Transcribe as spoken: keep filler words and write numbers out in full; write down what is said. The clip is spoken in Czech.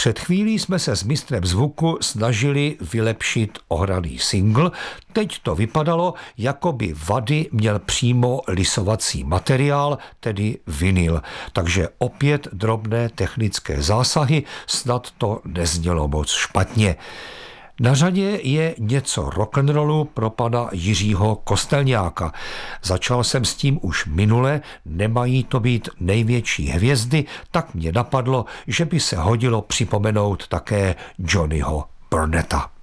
Před chvílí jsme se s mistrem zvuku snažili vylepšit ohraný singl, teď to vypadalo, jako by vady měl přímo lisovací materiál, tedy vinyl. Takže opět drobné technické zásahy, snad to neznělo moc špatně. Na řadě je něco rock'n'rollu pro pana Jiřího Kostelňáka. Začal jsem s tím už minule, nemají to být největší hvězdy, tak mě napadlo, že by se hodilo připomenout také Johnnyho Burnetta.